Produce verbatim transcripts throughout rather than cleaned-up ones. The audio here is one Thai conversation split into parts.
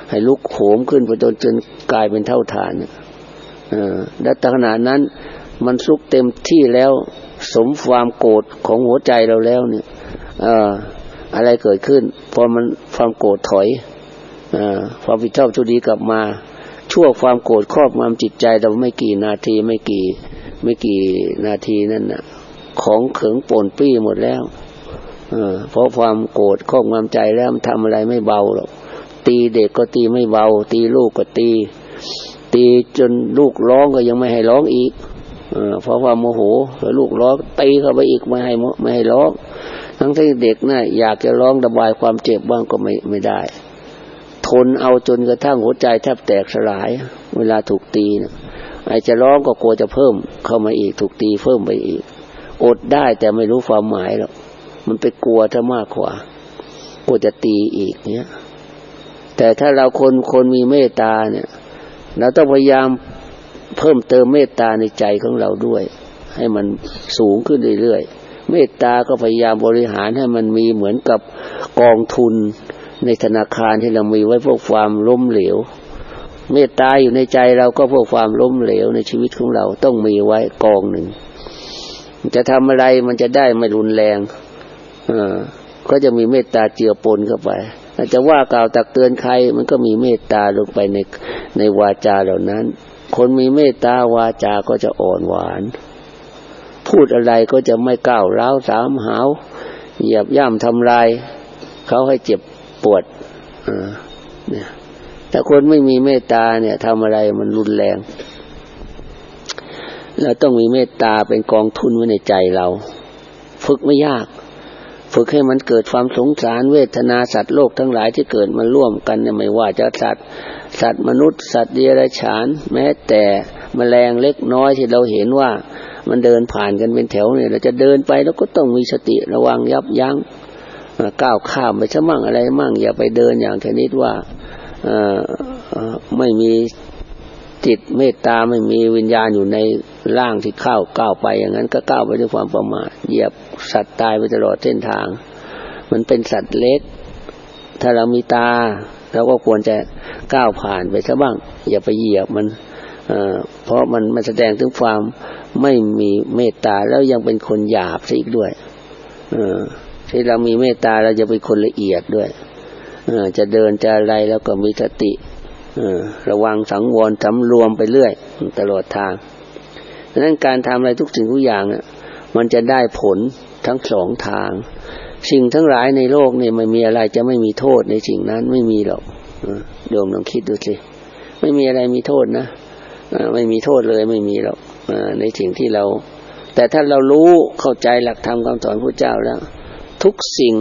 ให้ลุกโหมขึ้นไปจนจนกลายเป็นเท่าฐานเออและขณะนั้นมันสุกเต็มที่แล้วสมความโกรธของหัวใจเราแล้วเนี่ยเอ่ออะไรเกิดขึ้นพอมันความโกรธถอยเอ่อความผิดชอบชั่วดีกลับมาชั่วความโกรธครอบงำจิตใจเราไม่กี่นาทีไม่กี่ไม่กี่นาทีนั่นน่ะของเขิงป่นปี้หมดแล้วเออเพราะความโกรธครอบงำใจแล้วมันทำอะไรไม่เบาหรอกตีเด็กก็ตีไม่เบาตีลูกก็ตีตีจนลูกร้องก็ยังไม่ให้ร้องอีกเออเพราะความโมโหแล้วลูกร้องตีเข้าไปอีกไม่ให้ไม่ให้ร้องทั้งที่เด็กน่ะอยากจะร้องระบายความเจ็บบ้างก็ไม่ไม่ได้ทนเอาจนกระทั่งหัวใจแทบแตกสลายเวลาถูกตีนะไอ้จะร้องก็กลัวจะเพิ่มเข้ามาอีกถูกตีเพิ่มไปอีกอดได้แต่ไม่รู้ความหมายหรอกมันไปกลัวถ้ามากกว่ากลัวจะตีอีกเนี้ยแต่ถ้าเราคนคนมีเมตตาเนี่ยเราต้องพยายามเพิ่มเติมเมตตาในใจของเราด้วยให้มันสูงขึ้นเรื่อยๆเมตตาก็พยายามบริหารให้มันมีเหมือนกับกองทุนในธนาคารที่เรามีไว้พวกความล้มเหลวเมตตาอยู่ในใจเราก็พวกความล้มเหลวในชีวิตของเราต้องมีไว้กองหนึ่งจะทำอะไรมันจะได้ไม่รุนแรงเออก็จะมีเมตตาเจือปนเข้าไปอาจจะว่ากล่าวตักเตือนใครมันก็มีเมตตาลงไปในในวาจาเหล่านั้นคนมีเมตตาวาจาก็จะอ่อนหวานพูดอะไรก็จะไม่ก้าวร้าวสามหาวเหยียบย่ำทำลายเขาให้เจ็บปวดอ่าเนี่ยถ้าคนไม่มีเมตตาเนี่ยทำอะไรมันรุนแรงเราต้องมีเมตตาเป็นกองทุนไว้ในใจเราฝึกไม่ยากฝึกให้มันเกิดความสงสารเวทนาสัตว์โลกทั้งหลายที่เกิดมาร่วมกันเนี่ยไม่ว่าจะสัตว์สัตว์มนุษย์สัตว์เดรัจฉานแม้แต่แมลงเล็กน้อยที่เราเห็นว่ามันเดินผ่านกันเป็นแถวเนี่ยเราจะเดินไปแล้วก็ต้องมีสติระวังยับยั้งก้าวข้ามไปซะมั่งอะไรมั่งอย่าไปเดินอย่างชนิดว่าไม่มีจิตเมตตาไม่มีวิญญาณอยู่ในร่างที่เข้าก้าวไปอย่างนั้นก็ก้าวไปด้วยความประมาทเหยียบสัตว์ตายไปตลอดเส้นทางมันเป็นสัตว์เล็กถ้าเรามีตาเราก็ควรจะก้าวผ่านไปซะบ้างอย่าไปเหยียบมันเอ่อเพราะมันมันแสดงถึงความไม่มีเมตตาแล้วยังเป็นคนหยาบซะอีกด้วยเออที่เรามีเมตตาเราจะเป็นคนละเอียดด้วยเออจะเดินจะอะไรแล้วก็มีสติเออระวังสังวรสำรวมไปเรื่อยตลอดทางดังนั้นการทำอะไรทุกสิ่งทุกอย่างเนี่ยมันจะได้ผลทั้งสองทางสิ่งทั้งหลายในโลกเนี่ยไม่มีอะไรจะไม่มีโทษในสิ่งนั้นไม่มีหรอกโยมลองคิดดูสิไม่มีอะไรมีโทษนะไม่มีโทษเลยไม่มีหรอกในสิ่งที่เราแต่ถ้าเรารู้เข้าใจหลักธรรมคำสอนพระเจ้าแล้วทุกสิ่ง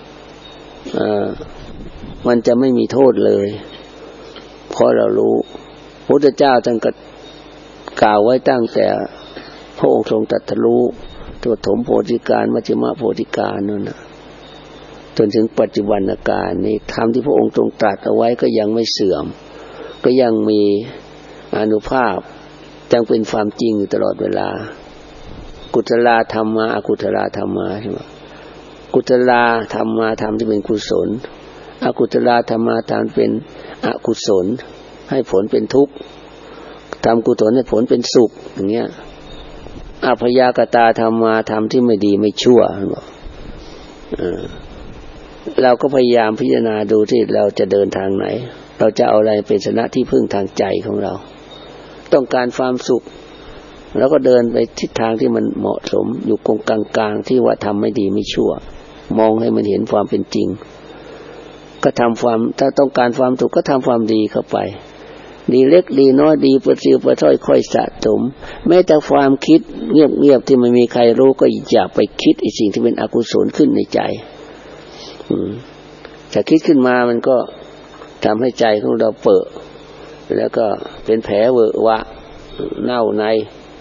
มันจะไม่มีโทษเลยเพราะเรารู้พระพุทธเจ้าท่านก็กล่าวไว้ตั้งแต่พระองค์ทรงตรัสรู้ตัวถมโพธิการมัชฌิมโพธิการนั่นนะจนถึงปัจจุบันการนี้ธรรมที่พระองค์ทรงตรัสเอาไว้ก็ยังไม่เสื่อมก็ยังมีอานุภาพยังเป็นความจริงอยู่ตลอดเวลากุศลธรรมะอกุศลธรรมะใช่ไหมกุศลธรรมะธรรมที่เป็นกุศลอกุศลธรรมะธรรมเป็นอกุศลให้ผลเป็นทุกข์ทำกุศลให้ผลเป็นสุขอย่างเงี้ยอภยากตาธรรมาธรรมที่ไม่ดีไม่ชั่วบอกเออเราก็พยายามพิจารณาดูที่เราจะเดินทางไหนเราจะเอาอะไรเป็นชนะที่พึ่งทางใจของเราต้องการความสุขแล้วก็เดินไปทิศทางที่มันเหมาะสมอยู่กงกลางๆที่ว่าทำไม่ดีไม่ชั่วมองให้มันเห็นความเป็นจริงก็ทำความถ้าต้องการความสุขก็ทำความดีเข้าไปดีเล็กดีน้อยดีประสิวประถ้อยค่อยสะสมแม้แต่ความคิดเงียบๆที่ไม่มีใครรู้ก็อย่าไปคิดไอ้สิ่งที่เป็นอกุศลขึ้นในใจอืมถ้าคิดขึ้นมามันก็ทำให้ใจของเราเปื้อแล้วก็เป็นแผลเวอะวะเน่าใน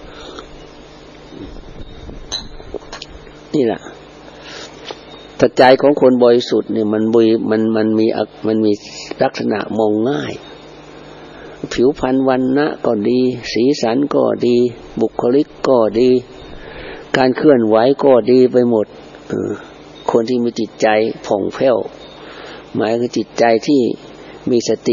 นี่แหละแต่ใจของคนบริสุทธิ์เนี่ยมันบุยมันมันมีมันมีลักษณะมองง่ายผิวพรรณวรรณะก็ดีสีสันก็ดีบุคลิกก็ดีการเคลื่อนไหวก็ดีไปหมดคนที่มีจิตใจผ่องแผ้วหมายคือจิตใจที่มีสติ